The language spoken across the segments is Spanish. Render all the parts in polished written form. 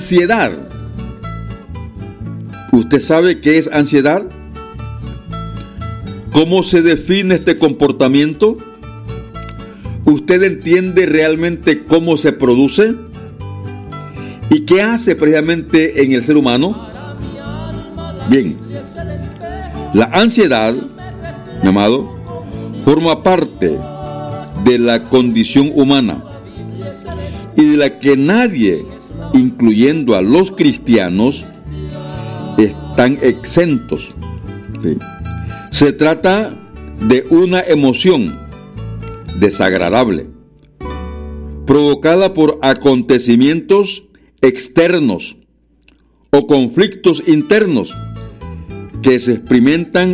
ansiedad. ¿Usted sabe qué es ansiedad? ¿Cómo se define este comportamiento? ¿Usted entiende realmente cómo se produce? ¿Y qué hace precisamente en el ser humano? Bien, la ansiedad, mi amado, forma parte de la condición humana y de la que nadie, incluyendo a los cristianos, están exentos. ¿Sí? Se trata de una emoción desagradable, provocada por acontecimientos externos o conflictos internos que se experimentan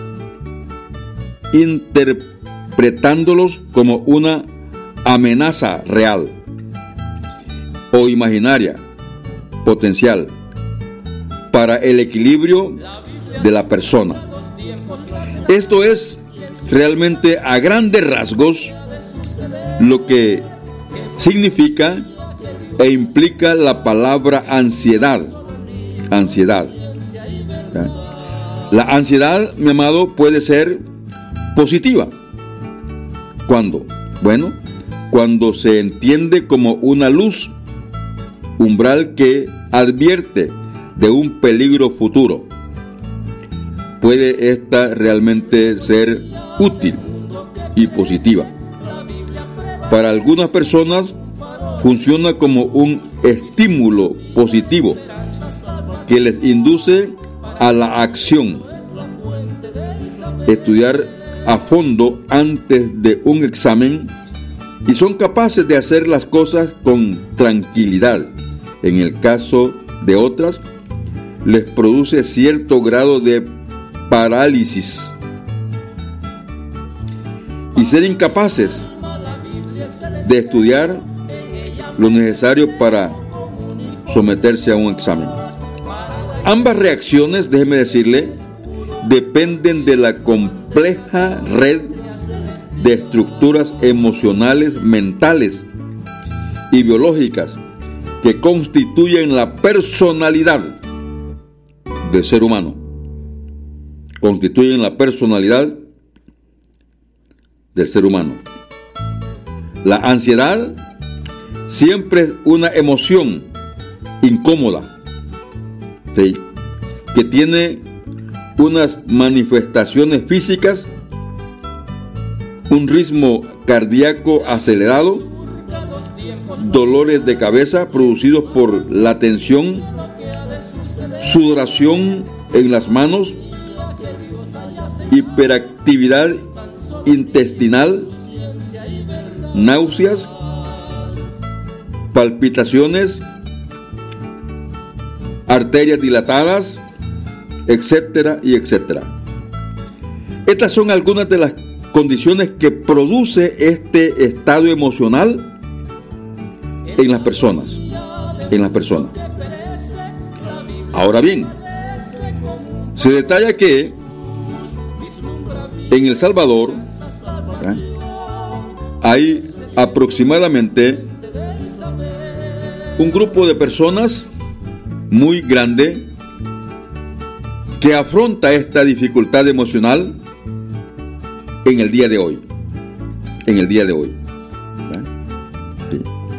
interpretándolos como una amenaza real o imaginaria, potencial, para el equilibrio de la persona. Esto es realmente a grandes rasgos lo que significa e implica la palabra ansiedad. Ansiedad. La ansiedad, mi amado, puede ser positiva. ¿Cuándo? Bueno, cuando se entiende como una luz umbral que advierte de un peligro futuro. Puede esta realmente ser útil y positiva. Para algunas personas funciona como un estímulo positivo que les induce a la acción. Estudiar a fondo antes de un examen y son capaces de hacer las cosas con tranquilidad. En el caso de otras, les produce cierto grado de parálisis y ser incapaces de estudiar lo necesario para someterse a un examen. Ambas reacciones, déjeme decirle, dependen de la compleja red de estructuras emocionales, mentales y biológicas que constituyen la personalidad del ser humano. Constituyen la personalidad del ser humano. La ansiedad siempre es una emoción incómoda, ¿sí?, que tiene unas manifestaciones físicas, un ritmo cardíaco acelerado, dolores de cabeza producidos por la tensión, sudoración en las manos, hiperactividad intestinal, náuseas, palpitaciones, arterias dilatadas, etcétera y etcétera. Estas son algunas de las condiciones que produce este estado emocional en las personas. Ahora bien, se detalla que en El Salvador hay aproximadamente un grupo de personas muy grande que afronta esta dificultad emocional en el día de hoy. Sí.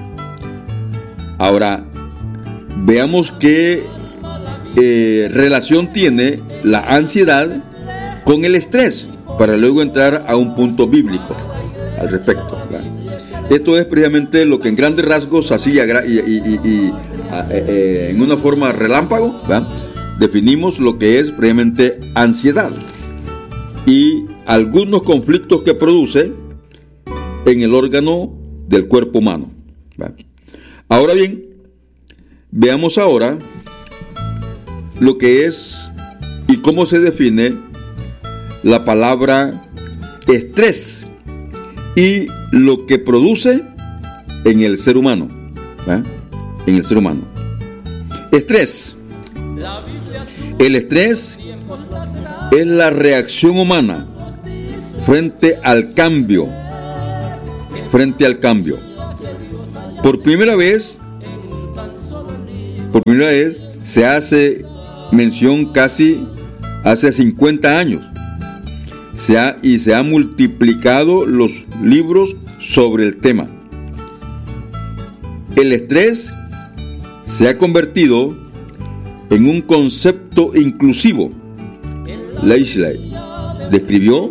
Ahora, veamos qué relación tiene la ansiedad con el estrés, para luego entrar a un punto bíblico al respecto, ¿verdad? Esto es precisamente lo que en grandes rasgos, así en una forma relámpago, ¿verdad?, definimos lo que es precisamente ansiedad y algunos conflictos que produce en el órgano del cuerpo humano, ¿verdad? Ahora bien, veamos ahora lo que es y cómo se define la palabra estrés y lo que produce en el ser humano, ¿verdad?, en el ser humano. Estrés. El estrés es la reacción humana frente al cambio. Por primera vez Por primera vez se hace mención casi hace 50 años. Se ha multiplicado los libros sobre el tema. El estrés se ha convertido en un concepto inclusivo. Leisley describió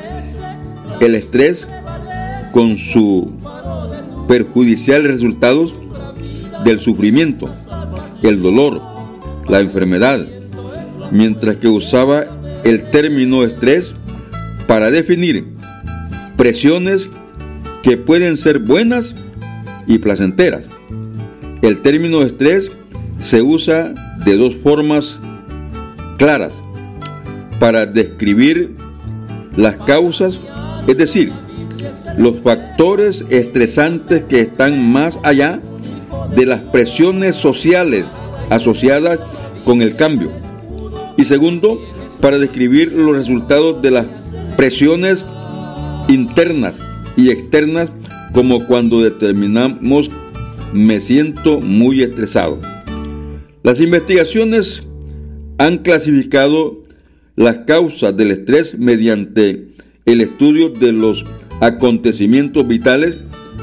el estrés con sus perjudiciales resultados del sufrimiento, el dolor, la enfermedad, mientras que usaba el término estrés para definir presiones que pueden ser buenas y placenteras. El término estrés se usa de dos formas claras para describir las causas, es decir, los factores estresantes que están más allá de las presiones sociales asociadas con el cambio. Y segundo, para describir los resultados de las presiones internas y externas, como cuando determinamos me siento muy estresado. Las investigaciones han clasificado las causas del estrés mediante el estudio de los acontecimientos vitales,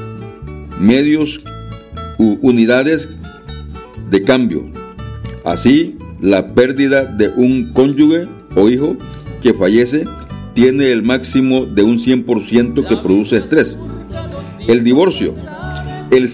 medios u unidades de cambio. Así, la pérdida de un cónyuge o hijo que fallece tiene el máximo de un 100% que produce estrés. El divorcio. El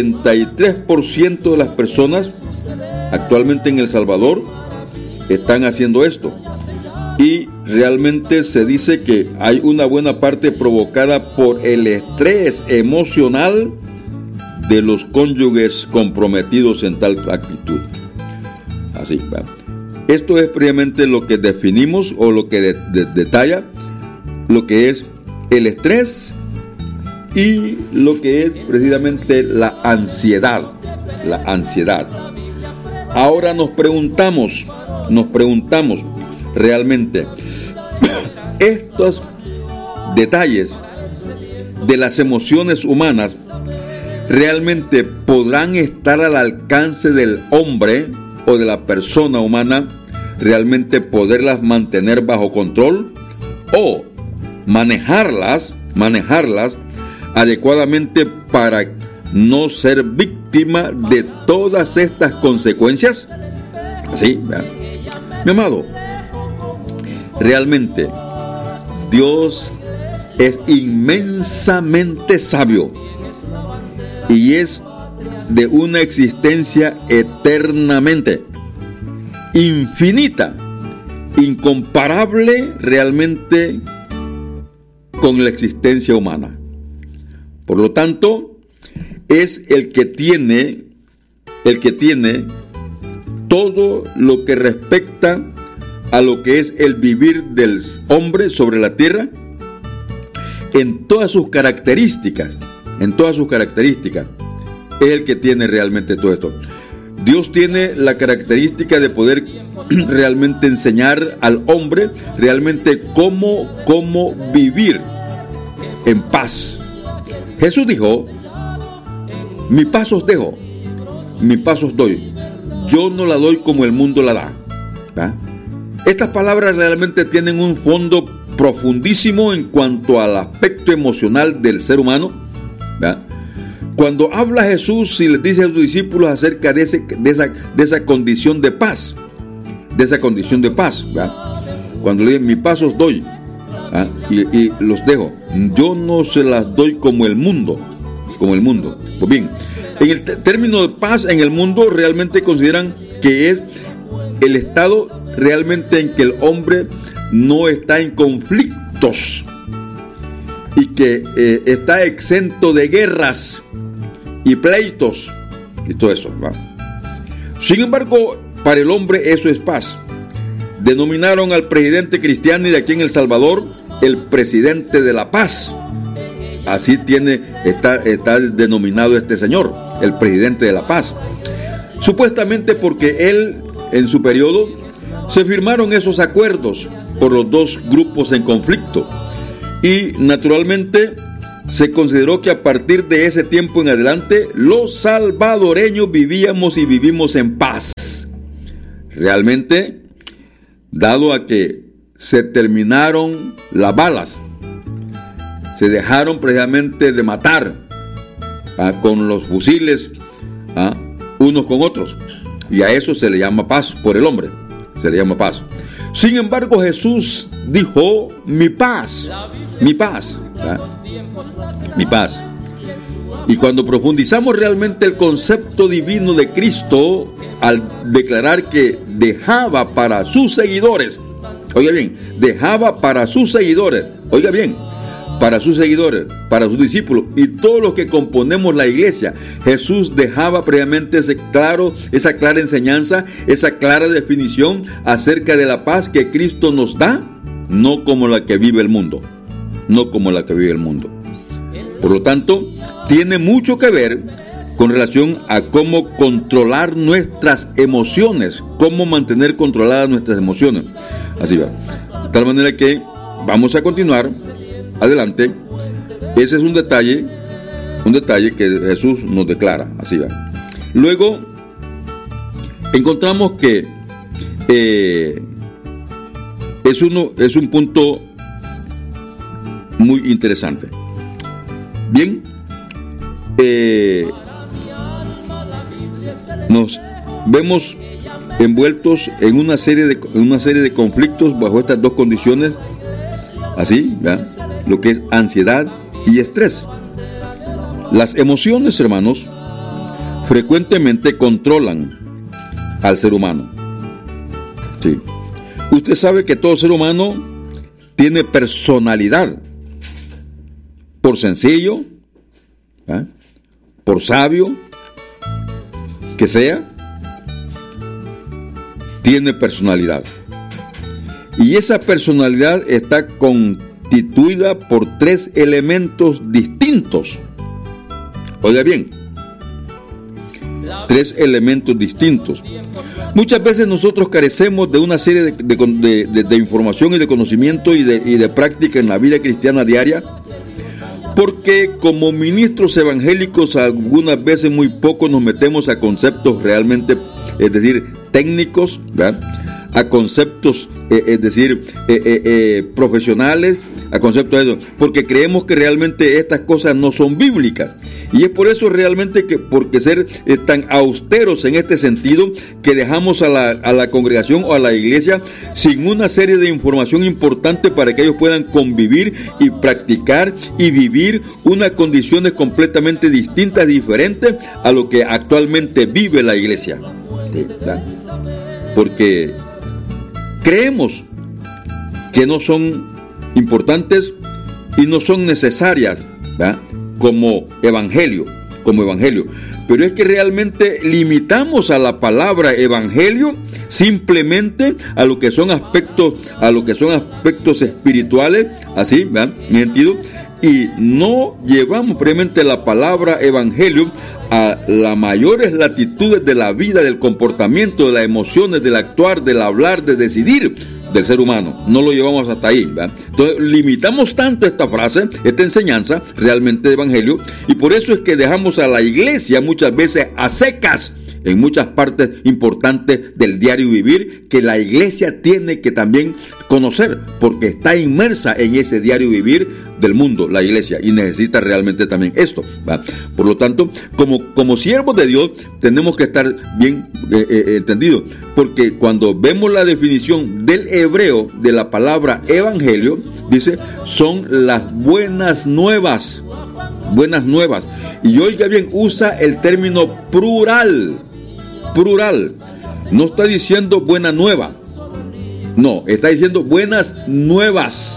73% de las personas actualmente en El Salvador están haciendo esto. Y realmente se dice que hay una buena parte provocada por el estrés emocional de los cónyuges comprometidos en tal actitud. Así, ¿verdad? Esto es previamente lo que definimos o lo que detalla lo que es el estrés y lo que es precisamente la ansiedad. La ansiedad. Ahora nos preguntamos realmente, estos detalles de las emociones humanas realmente podrán estar al alcance del hombre o de la persona humana, realmente poderlas mantener bajo control o manejarlas adecuadamente para no ser víctima de todas estas consecuencias. Así, ¿verdad? Mi amado, realmente Dios es inmensamente sabio y es de una existencia eternamente infinita, incomparable realmente con la existencia humana. Por lo tanto, es el que tiene todo lo que respecta a lo que es el vivir del hombre sobre la tierra en todas sus características, es el que tiene realmente todo esto. Dios tiene la característica de poder realmente enseñar al hombre realmente cómo vivir en paz. Jesús dijo: mi paz os dejo, mi paz os doy. Yo no la doy como el mundo la da. ¿Va? Estas palabras realmente tienen un fondo profundísimo en cuanto al aspecto emocional del ser humano. ¿Va? Cuando habla Jesús y les dice a sus discípulos acerca de esa condición de paz, ¿va? Cuando le dicen mi paz os doy, ¿va? y los dejo, yo no se las doy como el mundo. Pues bien, en el término de paz en el mundo realmente consideran que es el estado realmente en que el hombre no está en conflictos y que está exento de guerras y pleitos y todo eso, ¿va? Sin embargo, para el hombre eso es paz. Denominaron al presidente Cristiani de aquí en El Salvador el presidente de la paz. Así está denominado este señor, el presidente de la paz. Supuestamente porque él, en su periodo, se firmaron esos acuerdos por los dos grupos en conflicto. Y naturalmente se consideró que a partir de ese tiempo en adelante, los salvadoreños vivíamos y vivimos en paz. Realmente, dado a que se terminaron las balas, se dejaron precisamente de matar con los fusiles unos con otros, y a eso se le llama paz por el hombre, se le llama paz. Sin embargo, Jesús dijo: mi paz, mi paz, mi paz. Y cuando profundizamos realmente el concepto divino de Cristo, al declarar que dejaba para sus seguidores, oiga bien, dejaba para sus seguidores, oiga bien, para sus seguidores, para sus discípulos y todos los que componemos la iglesia, Jesús dejaba previamente esa clara enseñanza, esa clara definición acerca de la paz que Cristo nos da, no como la que vive el mundo, no como la que vive el mundo. Por lo tanto, tiene mucho que ver con relación a cómo controlar nuestras emociones, cómo mantener controladas nuestras emociones. Así va. De tal manera que vamos a continuar adelante. Ese es un detalle que Jesús nos declara. Así va. Luego encontramos que es un punto muy interesante. Bien, nos vemos envueltos en una serie de conflictos bajo estas dos condiciones, así, ¿verdad? Lo que es ansiedad y estrés. Las emociones, hermanos, frecuentemente controlan al ser humano. Sí. Usted sabe que todo ser humano tiene personalidad. Por sencillo, por sabio que sea, tiene personalidad. Y esa personalidad está constituida por 3 elementos distintos. Oiga bien, 3 elementos distintos. Muchas veces nosotros carecemos de una serie de información y de conocimiento y de práctica en la vida cristiana diaria, porque como ministros evangélicos algunas veces muy poco nos metemos a conceptos realmente, es decir, técnicos, ¿verdad? A conceptos, es decir, profesionales, a conceptos de eso, porque creemos que realmente estas cosas no son bíblicas. Y es por eso realmente porque ser tan austeros en este sentido, que dejamos a la congregación o a la iglesia sin una serie de información importante para que ellos puedan convivir y practicar y vivir unas condiciones completamente distintas, diferentes a lo que actualmente vive la iglesia. ¿Verdad? Porque creemos que no son importantes y no son necesarias, ¿verdad? como evangelio, pero es que realmente limitamos a la palabra evangelio simplemente a lo que son aspectos espirituales, así, ¿verdad? En sentido, y no llevamos previamente la palabra evangelio a las mayores latitudes de la vida, del comportamiento, de las emociones, del actuar, del hablar, de decidir del ser humano. No lo llevamos hasta ahí, ¿verdad? Entonces limitamos tanto esta frase, esta enseñanza realmente de evangelio, y por eso es que dejamos a la iglesia muchas veces a secas en muchas partes importantes del diario vivir, que la iglesia tiene que también conocer, porque está inmersa en ese diario vivir del mundo, la iglesia, y necesita realmente también esto, ¿va? Por lo tanto, como siervos de Dios, tenemos que estar bien entendidos, porque cuando vemos la definición del hebreo de la palabra evangelio, dice, son las buenas nuevas, y oiga bien, usa el término plural, no está diciendo buena nueva, no, está diciendo buenas nuevas,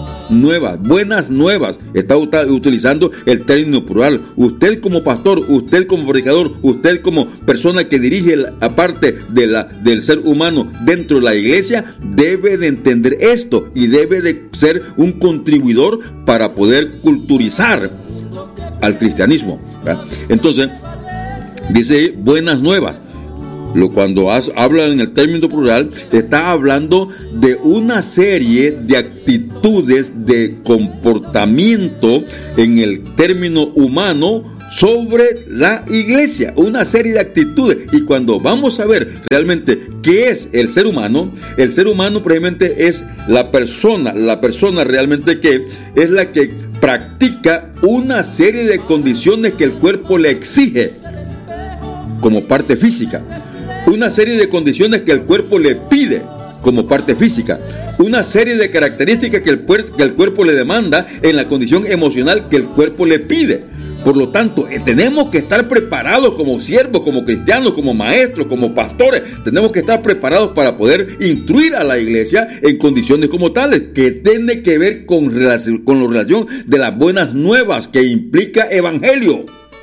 está utilizando el término plural. Usted como pastor, usted como predicador, usted como persona que dirige la parte del ser humano dentro de la iglesia, debe de entender esto y debe de ser un contribuidor para poder culturizar al cristianismo, ¿verdad? Entonces dice buenas nuevas, Cuando habla en el término plural, está hablando de una serie de actitudes, de comportamiento en el término humano sobre la iglesia, una serie de actitudes. Y cuando vamos a ver realmente qué es el ser humano precisamente es la persona realmente que es la que practica una serie de condiciones que el cuerpo le exige como parte física, una serie de condiciones que el cuerpo le pide como parte física, una serie de características que el cuerpo le demanda en la condición emocional que el cuerpo le pide. Por lo tanto, tenemos que estar preparados como siervos, como cristianos, como maestros, como pastores. Tenemos que estar preparados para poder instruir a la iglesia en condiciones como tales, que tiene que ver con la relación de las buenas nuevas que implica evangelio.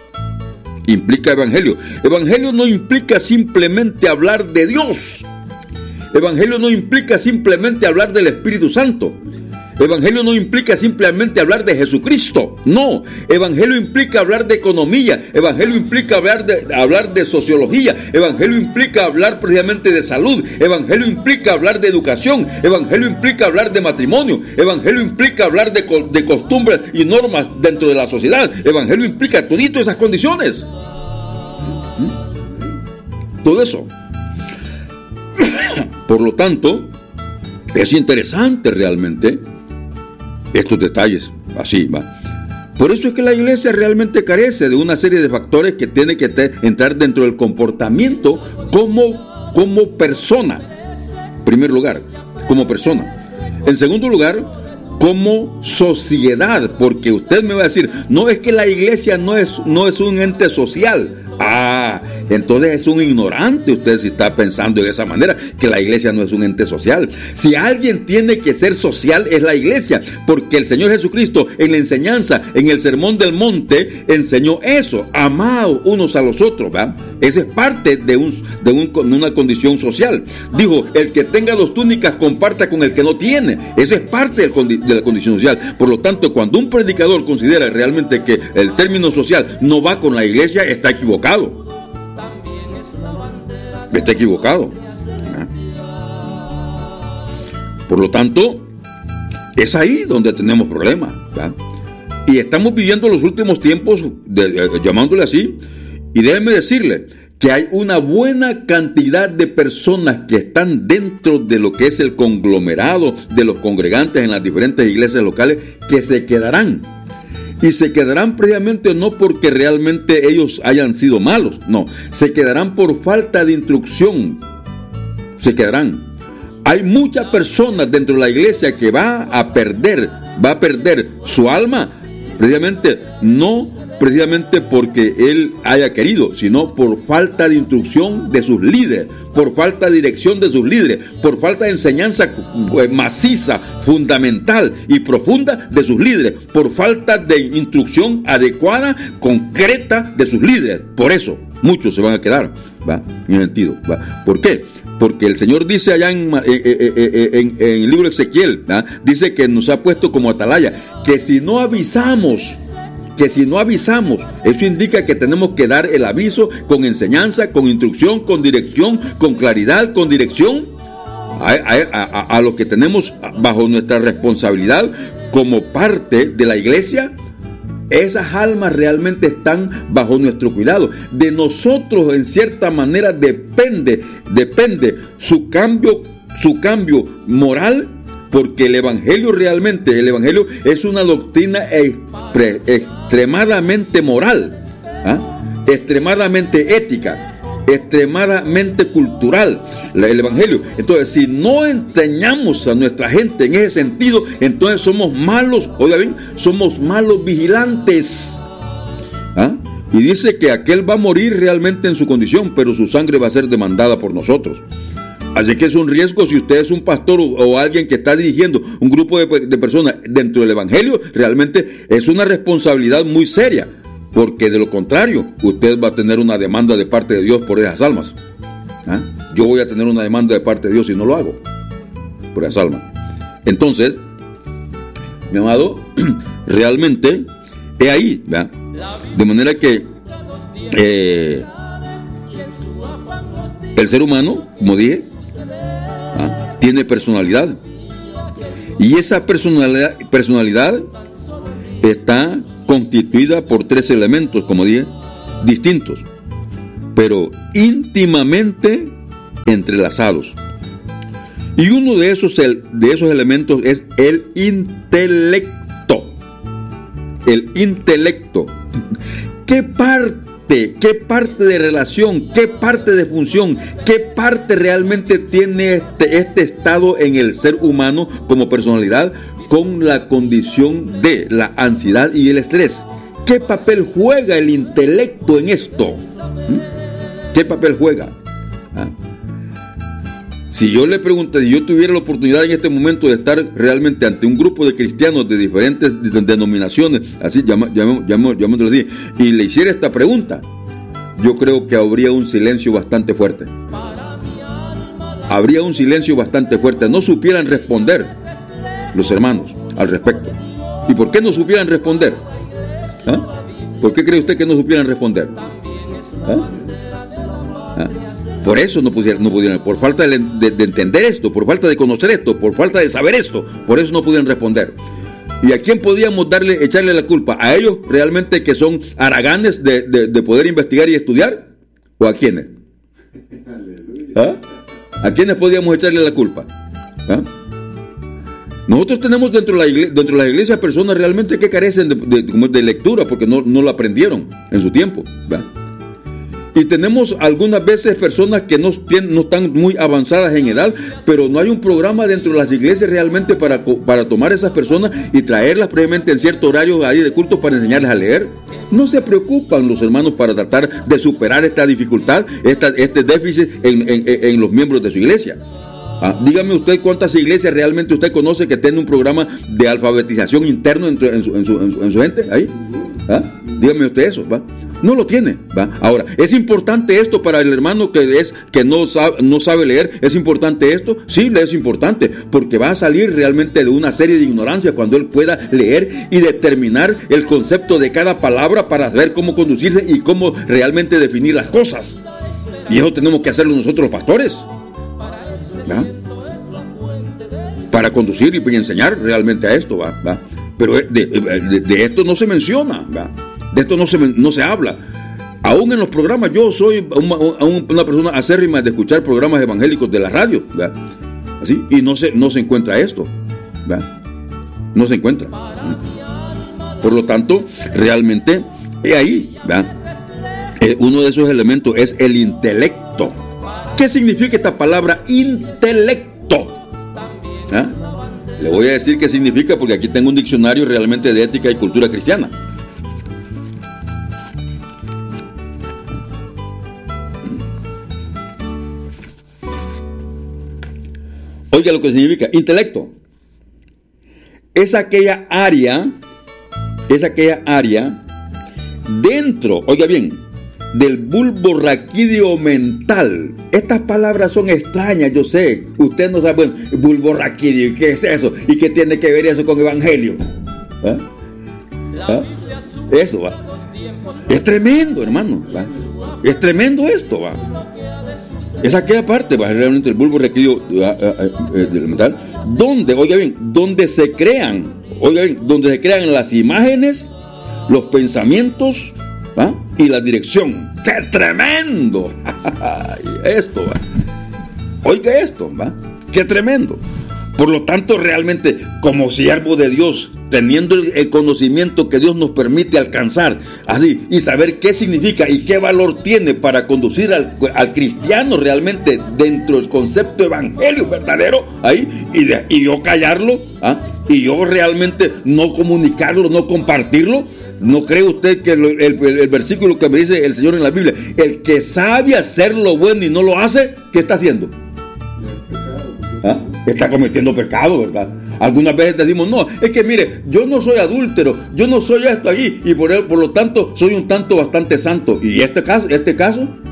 Evangelio no implica simplemente hablar de Dios. Evangelio no implica simplemente hablar del Espíritu Santo. Evangelio no implica simplemente hablar de Jesucristo. No, evangelio implica hablar de economía. Evangelio implica hablar de sociología. Evangelio implica hablar precisamente de salud. Evangelio implica hablar de educación. Evangelio implica hablar de matrimonio. Evangelio implica hablar de costumbres y normas dentro de la sociedad. Evangelio implica todas esas condiciones. Todo eso. Por lo tanto, es interesante realmente estos detalles, así va. Por eso es que la iglesia realmente carece de una serie de factores que tiene que entrar dentro del comportamiento como persona. En primer lugar, como persona. En segundo lugar, como sociedad, porque usted me va a decir, no, es que la iglesia no es un ente social. Entonces es un ignorante usted si está pensando de esa manera, que la iglesia no es un ente social. Si alguien tiene que ser social es la iglesia, porque el Señor Jesucristo en la enseñanza, en el Sermón del Monte, enseñó eso, amaos unos a los otros, ¿verdad? Esa es parte de una condición social. Dijo, el que tenga 2 túnicas comparta con el que no tiene. Eso es parte de la condición social. Por lo tanto, cuando un predicador considera realmente que el término social no va con la iglesia, está equivocado. Está equivocado. Por lo tanto, es ahí donde tenemos problemas, ¿verdad? Y estamos viviendo los últimos tiempos, llamándole así, y déjenme decirle que hay una buena cantidad de personas que están dentro de lo que es el conglomerado de los congregantes en las diferentes iglesias locales que se quedarán. Y se quedarán previamente no porque realmente ellos hayan sido malos, no, se quedarán por falta de instrucción, se quedarán. Hay muchas personas dentro de la iglesia que va a perder su alma, precisamente no precisamente porque él haya querido, sino por falta de instrucción de sus líderes, por falta de dirección de sus líderes, por falta de enseñanza maciza, fundamental y profunda de sus líderes, por falta de instrucción adecuada, concreta de sus líderes. Por eso muchos se van a quedar, ¿va? En el sentido, ¿va? ¿Por qué? Porque el Señor dice allá en el libro de Ezequiel, ¿va? Dice que nos ha puesto como atalaya, que si no avisamos, eso indica que tenemos que dar el aviso con enseñanza, con instrucción, con dirección, con claridad, con dirección a lo que tenemos bajo nuestra responsabilidad como parte de la iglesia. Esas almas realmente están bajo nuestro cuidado. De nosotros, en cierta manera, depende su cambio moral, porque el evangelio es una doctrina extremadamente moral, extremadamente ética, extremadamente cultural, el evangelio. Entonces, si no enseñamos a nuestra gente en ese sentido, entonces somos malos, oiga bien, somos malos vigilantes. Y dice que aquel va a morir realmente en su condición, pero su sangre va a ser demandada por nosotros. Así que es un riesgo si usted es un pastor o alguien que está dirigiendo un grupo de personas dentro del evangelio, realmente es una responsabilidad muy seria, porque de lo contrario, usted va a tener una demanda de parte de Dios por esas almas. Yo voy a tener una demanda de parte de Dios si no lo hago, por esas almas. Entonces, mi amado, realmente es ahí, ¿verdad? De manera que El ser humano, como dije, tiene personalidad. Y esa personalidad está constituida por 3 elementos, como dije, distintos, pero íntimamente entrelazados. Y uno de esos elementos es el intelecto. El intelecto. ¿Qué parte de relación, qué parte de función, qué parte realmente tiene este estado en el ser humano como personalidad con la condición de la ansiedad y el estrés? ¿Qué papel juega el intelecto en esto? ¿Qué papel juega? Si yo le pregunto, si yo tuviera la oportunidad en este momento de estar realmente ante un grupo de cristianos de diferentes denominaciones, así llamémoslo así, y le hiciera esta pregunta, yo creo que habría un silencio bastante fuerte. Habría un silencio bastante fuerte. No supieran responder los hermanos al respecto. ¿Y por qué no supieran responder? ¿Por qué cree usted que no supieran responder? Por eso no pudieron, por falta de entender esto, por falta de conocer esto, por falta de saber esto, por eso no pudieron responder. ¿Y a quién podíamos echarle la culpa? ¿A ellos realmente que son haraganes de poder investigar y estudiar? ¿O a quiénes? ¿A quiénes podíamos echarle la culpa? Nosotros tenemos dentro de la iglesia personas realmente que carecen de lectura porque no lo aprendieron en su tiempo. Y tenemos algunas veces personas que no están muy avanzadas en edad, pero no hay un programa dentro de las iglesias realmente para tomar a esas personas y traerlas previamente en cierto horario ahí de culto para enseñarles a leer. No se preocupan los hermanos para tratar de superar esta dificultad, este déficit en los miembros de su iglesia. Dígame usted cuántas iglesias realmente usted conoce que tienen un programa de alfabetización interno en su gente ahí. Dígame usted eso, no lo tiene, Ahora, ¿es importante esto para el hermano que no sabe leer? ¿Es importante esto? Sí, le es importante, porque va a salir realmente de una serie de ignorancia cuando él pueda leer y determinar el concepto de cada palabra para saber cómo conducirse y cómo realmente definir las cosas. Y eso tenemos que hacerlo nosotros los pastores, para conducir y una realmente a esto, Pero de esto no se menciona, De esto no se habla. Aún en los programas, yo soy una persona acérrima de escuchar programas evangélicos de la radio, así, y no se encuentra esto, no se encuentra. Por lo tanto, realmente ahí, uno de esos elementos es el intelecto. ¿Qué significa esta palabra intelecto? Le voy a decir qué significa, porque aquí tengo un diccionario realmente de ética y cultura cristiana. Oiga lo que significa intelecto. Es aquella área dentro, oiga bien, del bulbo raquídeo mental. Estas palabras son extrañas, yo sé. Usted no sabe, bulbo raquídeo, ¿qué es eso? ¿Y qué tiene que ver eso con evangelio? Eso, es tremendo, hermano, es tremendo esto, Es aquella parte, realmente el bulbo raquídeo del mental, donde, oiga bien, donde se crean las imágenes, los pensamientos, y la dirección. ¡Qué tremendo! Esto, oiga esto, ¡qué tremendo! Por lo tanto, realmente, como siervo de Dios, teniendo el conocimiento que Dios nos permite alcanzar, así, y saber qué significa y qué valor tiene para conducir al cristiano realmente dentro del concepto evangelio verdadero, ahí, y yo callarlo, y yo realmente no comunicarlo, no compartirlo. ¿No cree usted que el versículo que me dice el Señor en la Biblia, el que sabe hacer lo bueno y no lo hace, ¿qué está haciendo? Está cometiendo pecado, ¿verdad? Algunas veces decimos, no, es que mire, yo no soy adúltero, yo no soy esto aquí, y por lo tanto soy un tanto bastante santo. ¿Y este caso?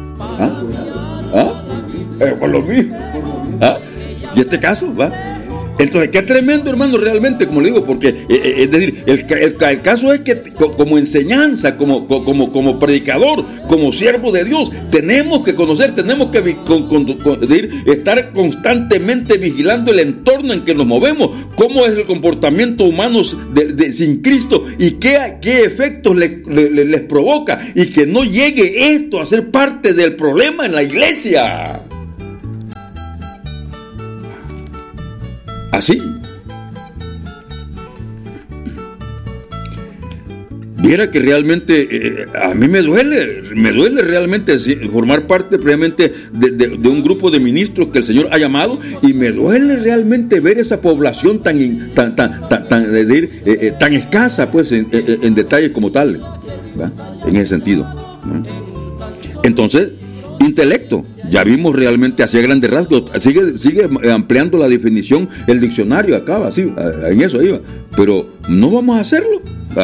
Por lo mismo. ¿Y este caso? Entonces, qué tremendo, hermano, realmente, como le digo, porque, es decir, el caso es que como enseñanza, como predicador, como siervo de Dios, tenemos que conocer, tenemos que decir, estar constantemente vigilando el entorno en que nos movemos, cómo es el comportamiento humano sin Cristo y qué efectos les provoca, y que no llegue esto a ser parte del problema en la iglesia. Así. Viera que realmente a mí me duele realmente formar parte previamente de un grupo de ministros que el Señor ha llamado, y me duele realmente ver esa población tan escasa, pues, en detalles como tal, ¿verdad? En ese sentido, ¿no? Entonces, intelecto, ya vimos realmente hacia grandes rasgos, sigue ampliando la definición, el diccionario acaba así, en eso iba, pero no vamos a hacerlo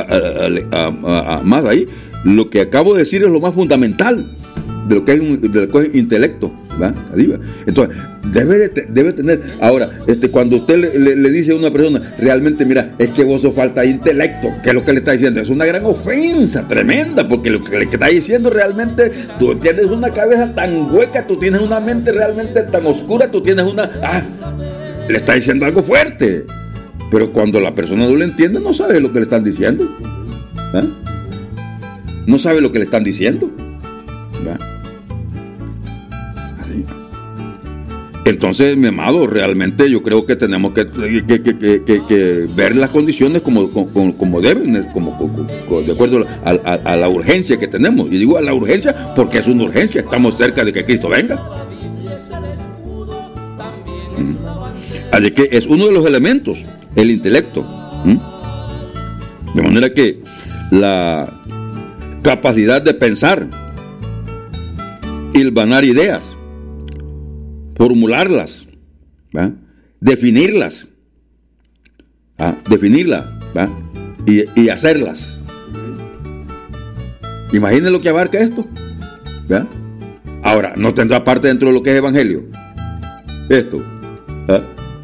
más ahí. Lo que acabo de decir es lo más fundamental de lo que es intelecto, ¿verdad? Entonces, debe tener. Ahora, cuando usted le dice a una persona, realmente, mira, es que vos sos falta de intelecto, ¿qué es lo que le está diciendo? Es una gran ofensa tremenda, porque lo que le está diciendo realmente, tú tienes una cabeza tan hueca, tú tienes una mente realmente tan oscura, tú tienes le está diciendo algo fuerte. Pero cuando la persona no lo entiende, no sabe lo que le están diciendo, ¿eh? No sabe lo que le están diciendo, ¿verdad? Así. Entonces, mi amado, realmente yo creo que tenemos que ver las condiciones como deben, de acuerdo a la urgencia que tenemos. Y digo a la urgencia porque es una urgencia, estamos cerca de que Cristo venga. Así que es uno de los elementos, el intelecto. De manera que la capacidad de pensar, hilvanar ideas, formularlas, ¿va? Definirlas, ¿va? Y hacerlas. Imaginen lo que abarca esto, ¿va? Ahora, ¿no tendrá parte dentro de lo que es evangelio? Esto, ¿va?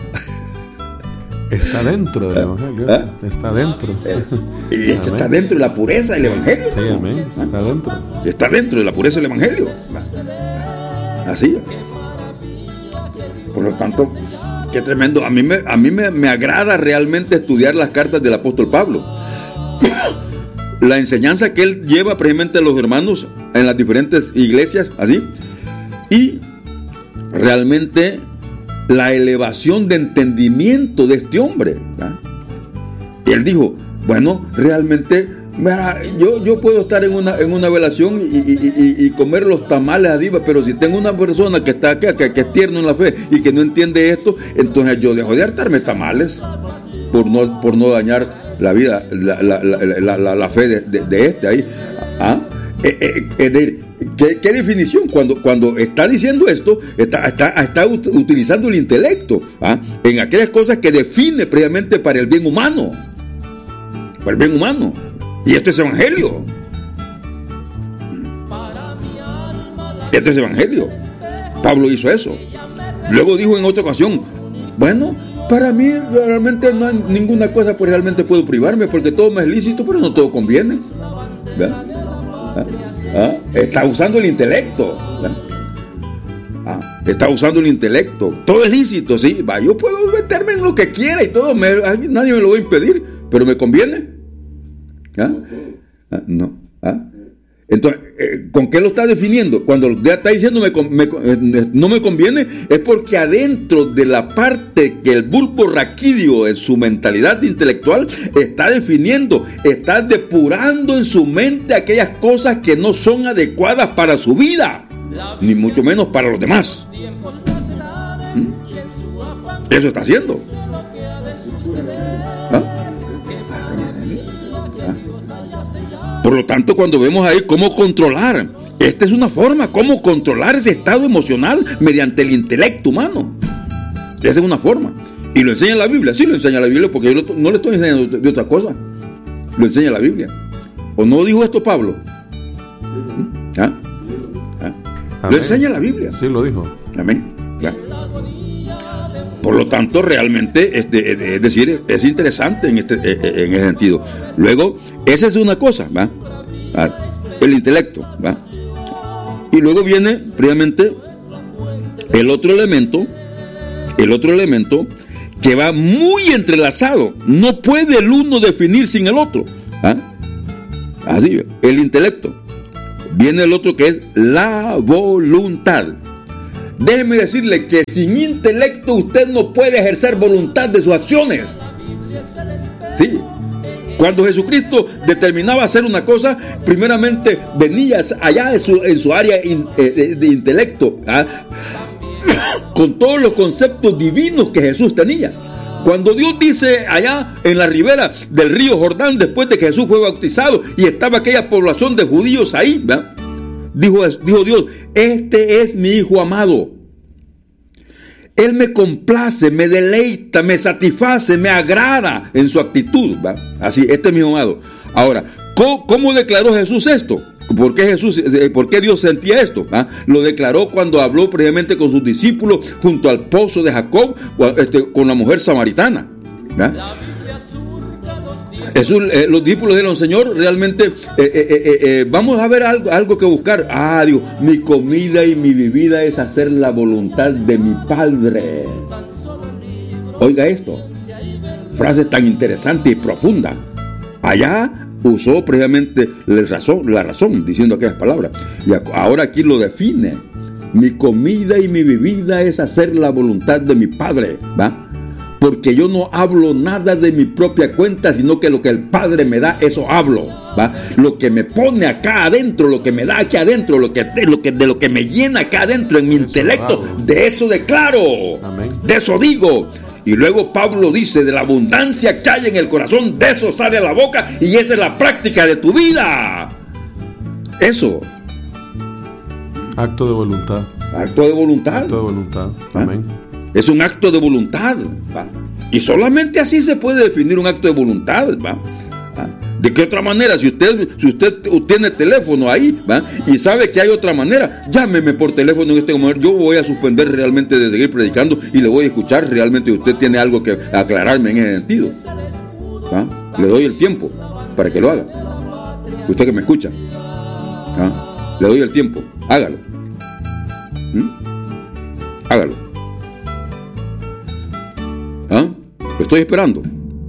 Está dentro del evangelio, está dentro. Y esto está dentro de la pureza del evangelio. Sí, amén. Está dentro. Está dentro de la pureza del evangelio. Así. Por lo tanto, qué tremendo. A mí me agrada realmente estudiar las cartas del apóstol Pablo. La enseñanza que él lleva precisamente a los hermanos en las diferentes iglesias, así. Y realmente la elevación de entendimiento de este hombre, ¿verdad? Y él dijo, bueno, realmente, mira, yo puedo estar en una velación y comer los tamales así, pero si tengo una persona que está acá, que es tierno en la fe y que no entiende esto, entonces yo dejo de hartarme tamales por no dañar la vida, la fe de este ahí. ¿Qué definición? Cuando está diciendo esto, está utilizando el intelecto, en aquellas cosas que define previamente para el bien humano. Para el bien humano. Y esto es evangelio. Esto es evangelio. Pablo hizo eso. Luego dijo en otra ocasión, bueno, para mí realmente no hay ninguna cosa pues realmente puedo privarme, porque todo me es lícito, pero no todo conviene. ¿Verdad? Está usando el intelecto. Está usando el intelecto. Todo es lícito, sí. Yo puedo meterme en lo que quiera y todo, nadie me lo va a impedir, pero ¿me conviene? No. Entonces, ¿con qué lo está definiendo? Cuando ya está diciendo no me conviene, es porque adentro de la parte que el bulbo raquídeo en su mentalidad intelectual está definiendo, está depurando en su mente aquellas cosas que no son adecuadas para su vida, ni mucho menos para los demás. Eso está haciendo. Por lo tanto, cuando vemos ahí cómo controlar, esta es una forma, cómo controlar ese estado emocional mediante el intelecto humano. Esa es una forma. Y lo enseña la Biblia. Sí, lo enseña la Biblia, porque yo no le estoy enseñando de otra cosa. Lo enseña la Biblia. ¿O no dijo esto Pablo? Lo enseña la Biblia. Sí, lo dijo. Amén. ¿verdad? Por lo tanto, realmente, es decir, es interesante en ese sentido. Luego, esa es una cosa, ¿va? El intelecto, ¿va? Y luego viene, previamente, el otro elemento que va muy entrelazado. No puede el uno definir sin el otro. Así, el intelecto. Viene el otro que es la voluntad. Déjeme decirle que sin intelecto usted no puede ejercer voluntad de sus acciones. Sí. Cuando Jesucristo determinaba hacer una cosa, primeramente venía allá en su área de intelecto, con todos los conceptos divinos que Jesús tenía. Cuando Dios dice allá en la ribera del río Jordán, después de que Jesús fue bautizado y estaba aquella población de judíos ahí, ¿verdad? Dijo Dios: este es mi hijo amado. Él me complace, me deleita, me satisface, me agrada en su actitud, ¿va? Así, este es mi hijo amado. Ahora, ¿cómo declaró Jesús esto? ¿Por qué Dios sentía esto? Lo declaró cuando habló previamente con sus discípulos junto al pozo de Jacob, con la mujer samaritana, ¿va? Los discípulos dijeron: Señor, realmente vamos a ver algo que buscar. Dios, mi comida y mi bebida es hacer la voluntad de mi Padre. Oiga esto, frase tan interesante y profunda. Allá usó precisamente la razón diciendo aquellas palabras, y ahora aquí lo define: mi comida y mi bebida es hacer la voluntad de mi Padre, ¿va? Porque yo no hablo nada de mi propia cuenta, sino que lo que el Padre me da, eso hablo, ¿va? Lo que me pone acá adentro, lo que me da aquí adentro, de lo que me llena acá adentro en mi intelecto, de eso declaro. Amén. De eso digo. Y luego Pablo dice: de la abundancia que hay en el corazón, de eso sale a la boca, y esa es la práctica de tu vida. Eso. Acto de voluntad. Acto de voluntad. Acto de voluntad. Amén. Es un acto de voluntad, ¿va? Y solamente así se puede definir un acto de voluntad, ¿va? ¿De qué otra manera? Si usted tiene teléfono ahí, ¿va? Y sabe que hay otra manera, llámeme por teléfono en este momento. Yo voy a suspender realmente de seguir predicando y le voy a escuchar. Realmente usted tiene algo que aclararme en ese sentido, ¿va? Le doy el tiempo para que lo haga. Usted que me escucha, ¿va? Le doy el tiempo, hágalo. Hágalo. Lo estoy esperando.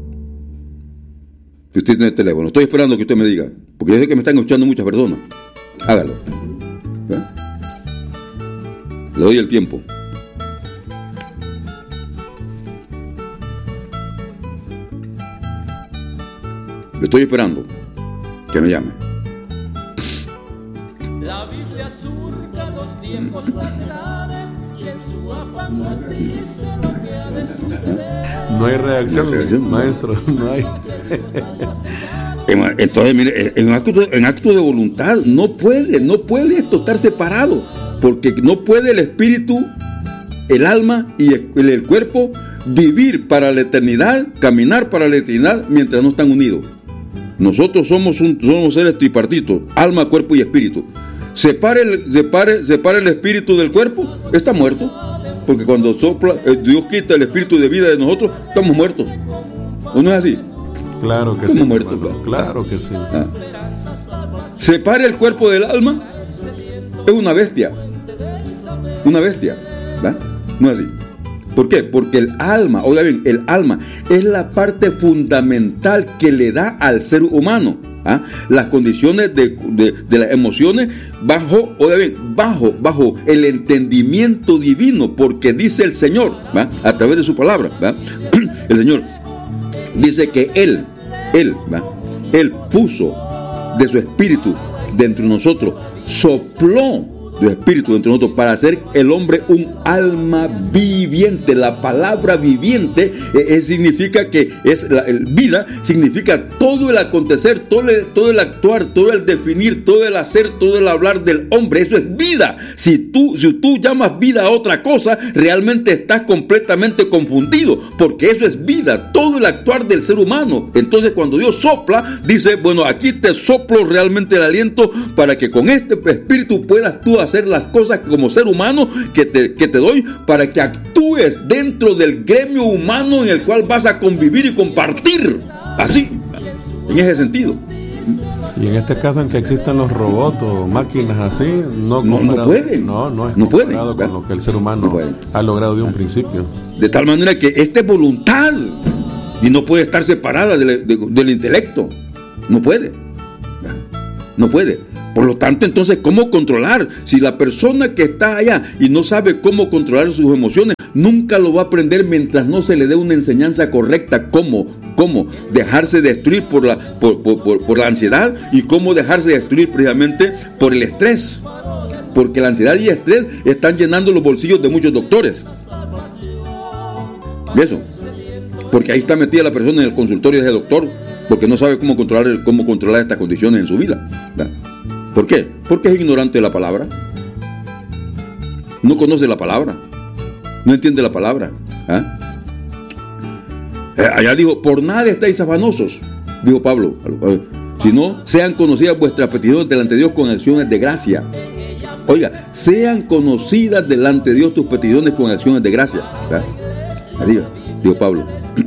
Si usted tiene el teléfono, estoy esperando que usted me diga, porque yo sé que me están escuchando muchas personas. Hágalo. Le doy el tiempo. Le estoy esperando que me llame. La Biblia surca los tiempos, las edades, y en su afán nos dice lo que ha de suceder. No hay reacción, maestro, no hay. Entonces, mire, en acto de voluntad no puede esto estar separado, porque no puede el espíritu, el alma y el cuerpo vivir para la eternidad, caminar para la eternidad mientras no están unidos. Nosotros somos seres tripartitos: alma, cuerpo y espíritu. Separa el espíritu del cuerpo, está muerto. Porque cuando sopla, Dios quita el espíritu de vida de nosotros, estamos muertos. ¿O no es así? Claro que estamos sí. Muertos, claro que sí. Separa el cuerpo del alma, es una bestia. Una bestia, ¿va? No es así. ¿Por qué? Porque el alma, oiga bien, el alma es la parte fundamental que le da al ser humano. Las condiciones de las emociones bajo el entendimiento divino, porque dice el Señor, ¿va? A través de su palabra, ¿va? El Señor dice que Él puso de su espíritu dentro de nosotros, sopló de espíritu dentro de nosotros para hacer el hombre un alma viviente. La palabra viviente significa que es vida, significa todo el acontecer, todo el actuar, todo el definir, todo el hacer, todo el hablar del hombre. Eso es vida. Si tú llamas vida a otra cosa, realmente estás completamente confundido, porque eso es vida, todo el actuar del ser humano. Entonces, cuando Dios sopla, dice: bueno, aquí te soplo realmente el aliento para que con este espíritu puedas tú hacer las cosas como ser humano que te doy para que actúes dentro del gremio humano en el cual vas a convivir y compartir. Así, en ese sentido. Y en este caso en que existen los robots o máquinas así, no pueden. No es no pueden, comparado con lo que el ser humano ha logrado de un principio. De tal manera que esta es voluntad y no puede estar separada del intelecto. No puede. No puede. Por lo tanto, entonces, ¿cómo controlar? Si la persona que está allá y no sabe cómo controlar sus emociones, nunca lo va a aprender mientras no se le dé una enseñanza correcta. ¿Cómo dejarse destruir por la ansiedad y cómo dejarse destruir precisamente por el estrés? Porque la ansiedad y el estrés están llenando los bolsillos de muchos doctores. ¿Ves eso? Porque ahí está metida la persona en el consultorio de ese doctor, porque no sabe cómo controlar estas condiciones en su vida. ¿Verdad? ¿Por qué? Porque es ignorante de la palabra. No conoce la palabra. No entiende la palabra. Allá dijo, por nada estáis afanosos, dijo Pablo, sino sean conocidas vuestras peticiones delante de Dios con acciones de gracia. Oiga, sean conocidas delante de Dios tus peticiones con acciones de gracia. Así dijo Pablo.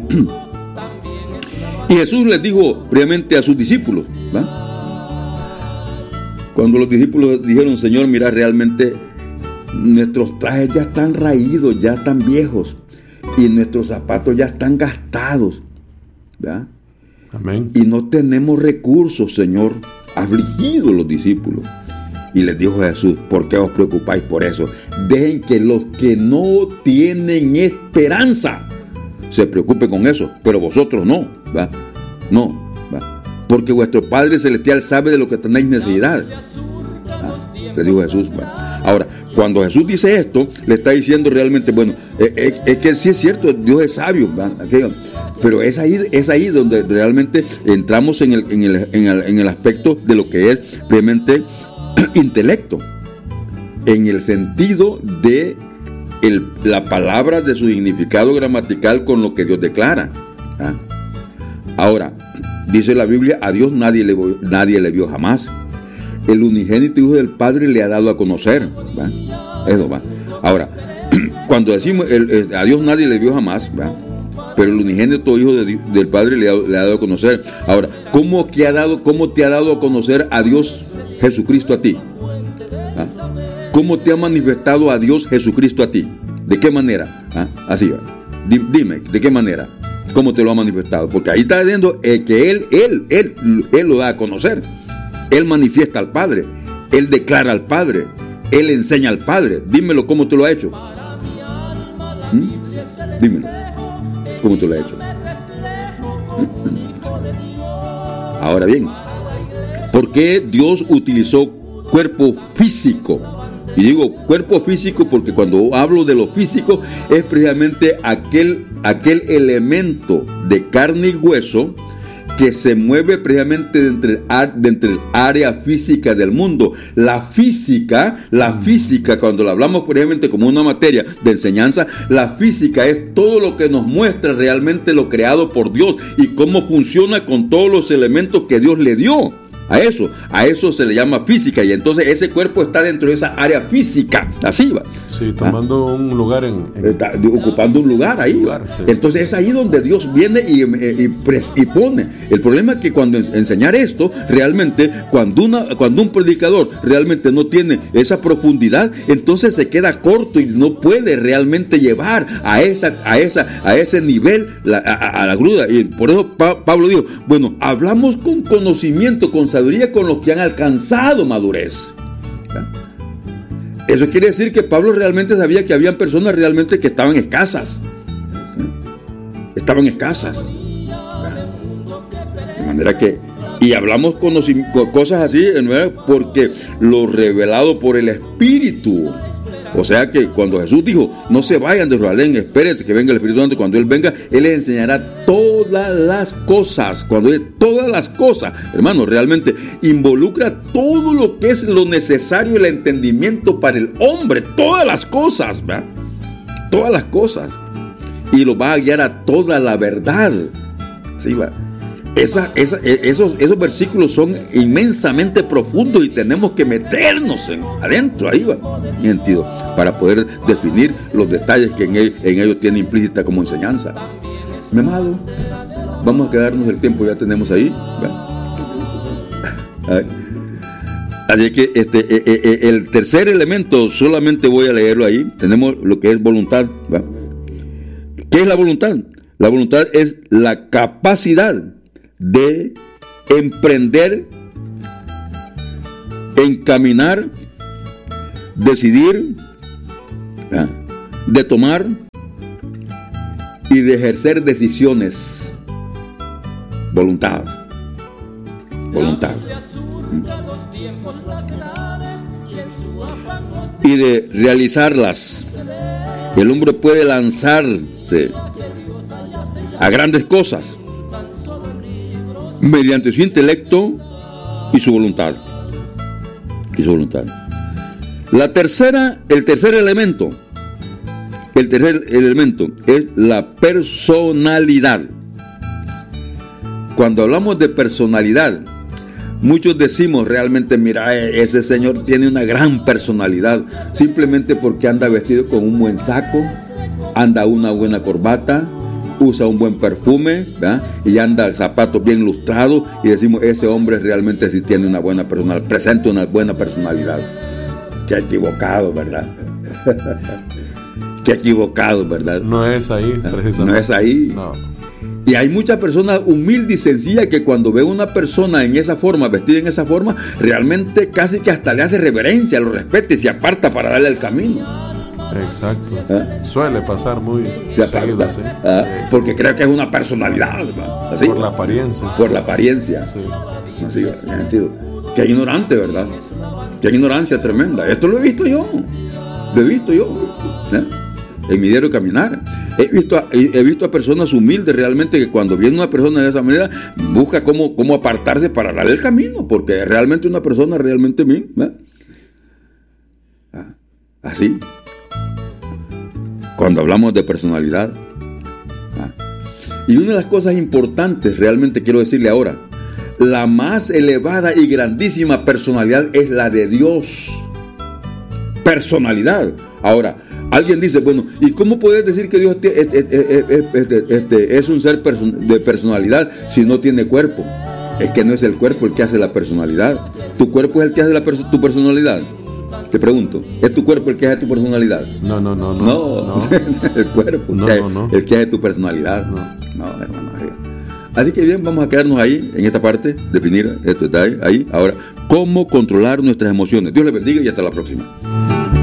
Y Jesús les dijo previamente a sus discípulos, ¿verdad? Cuando los discípulos dijeron, Señor, mira, realmente nuestros trajes ya están raídos, ya están viejos, y nuestros zapatos ya están gastados, ¿verdad? Amén. Y no tenemos recursos, Señor. Afligidos los discípulos. Y les dijo Jesús, ¿por qué os preocupáis por eso? Dejen que los que no tienen esperanza se preocupen con eso, pero vosotros no, ¿verdad? No, ¿verdad? Porque vuestro Padre Celestial sabe de lo que tenéis necesidad. Le dijo Jesús, ¿verdad? Ahora, cuando Jesús dice esto, le está diciendo realmente, bueno, es que sí es cierto, Dios es sabio, ¿verdad? Pero es ahí donde realmente entramos en el aspecto de lo que es realmente intelecto, en el sentido de la palabra, de su significado gramatical con lo que Dios declara. Ahora, dice la Biblia, a Dios nadie le vio jamás. El unigénito Hijo del Padre le ha dado a conocer. ¿Va? Eso va. Ahora, cuando decimos a Dios nadie le vio jamás, ¿va? Pero el unigénito Hijo del Padre le ha dado a conocer. Ahora, ¿cómo te ha dado a conocer a Dios Jesucristo a ti? ¿Cómo te ha manifestado a Dios Jesucristo a ti? ¿De qué manera? Así va. Dime, ¿de qué manera? ¿Cómo te lo ha manifestado? Porque ahí está diciendo que Él lo da a conocer. Él manifiesta al Padre. Él declara al Padre. Él enseña al Padre. Dímelo, ¿cómo te lo ha hecho? Dímelo, ¿cómo te lo ha hecho? Ahora bien, ¿por qué Dios utilizó cuerpo físico? Y digo cuerpo físico porque cuando hablo de lo físico es precisamente aquel elemento de carne y hueso que se mueve precisamente dentro del área física del mundo. La física, cuando la hablamos precisamente como una materia de enseñanza, la física es todo lo que nos muestra realmente lo creado por Dios y cómo funciona con todos los elementos que Dios le dio. A eso se le llama física, y entonces ese cuerpo está dentro de esa área física, así va. Sí, tomando un lugar está ocupando un lugar ahí. Sí. Entonces es ahí donde Dios viene y pone. El problema es que cuando enseñar esto, realmente, cuando un predicador realmente no tiene esa profundidad, entonces se queda corto y no puede realmente llevar a ese nivel a la gruda. Y por eso Pablo dijo, bueno, hablamos con conocimiento, con sabiduría, con los que han alcanzado madurez. Eso quiere decir que Pablo realmente sabía que habían personas realmente que estaban escasas. De manera que, y hablamos con cosas así, porque lo revelado por el Espíritu. O sea que cuando Jesús dijo, no se vayan de Jerusalén, espérense que venga el Espíritu Santo, cuando Él venga, Él les enseñará todas las cosas. Cuando dice todas las cosas, hermano, realmente involucra todo lo que es lo necesario, el entendimiento para el hombre, todas las cosas, ¿verdad? Todas las cosas. Y lo va a guiar a toda la verdad. ¿Sí, va? esos versículos son inmensamente profundos y tenemos que meternos adentro, ahí va, en sentido, para poder definir los detalles que en ellos tiene implícita como enseñanza. Mi amado, vamos a quedarnos el tiempo, ya tenemos ahí. Así que el tercer elemento, solamente voy a leerlo ahí. Tenemos lo que es voluntad, ¿va? ¿Qué es la voluntad? La voluntad es la capacidad de emprender, encaminar, decidir, de tomar y de ejercer decisiones. Voluntad. Y de realizarlas. El hombre puede lanzarse a grandes cosas mediante su intelecto y su voluntad. El tercer elemento es la personalidad. Cuando hablamos de personalidad, muchos decimos realmente, mira, ese señor tiene una gran personalidad, simplemente porque anda vestido con un buen saco, anda una buena corbata, usa un buen perfume, ¿verdad? Y anda zapatos bien lustrados, y decimos, ese hombre realmente sí tiene una buena personalidad, presenta una buena personalidad. Qué equivocado, ¿verdad? Qué equivocado, ¿verdad? No es ahí, precisamente. No es ahí. No. Y hay muchas personas humildes y sencillas que cuando ven a una persona en esa forma, vestida en esa forma, realmente casi que hasta le hace reverencia, lo respeta y se aparta para darle el camino. Exacto. Suele pasar muy seguido así. Porque creo que es una personalidad, ¿verdad? ¿Así? Por la apariencia. Por la apariencia. Sí. Así, en sentido. Qué ignorante, ¿verdad? Qué ignorancia tremenda. Esto lo he visto yo. En mi diario caminar. He visto a personas humildes realmente que cuando viene una persona de esa manera busca cómo apartarse para darle el camino, porque realmente una persona realmente bien, ¿verdad? Así. Cuando hablamos de personalidad. Y una de las cosas importantes, realmente quiero decirle ahora, la más elevada y grandísima personalidad es la de Dios. Personalidad. Ahora, alguien dice, bueno, ¿y cómo puedes decir que Dios es un ser de personalidad si no tiene cuerpo? Es que no es el cuerpo el que hace la personalidad. ¿Tu cuerpo es el que hace tu personalidad? Te pregunto, ¿es tu cuerpo el que hace tu personalidad? No. El cuerpo el que hace tu personalidad. No, hermano. Así que bien, vamos a quedarnos ahí, en esta parte, definir esto está ahí. Ahora, ¿cómo controlar nuestras emociones? Dios les bendiga y hasta la próxima.